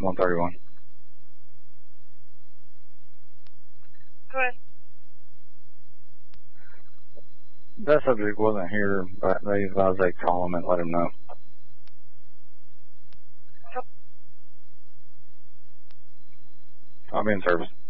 131. Go ahead. That subject wasn't here, but they advised they call him and let him know. I'll be in service.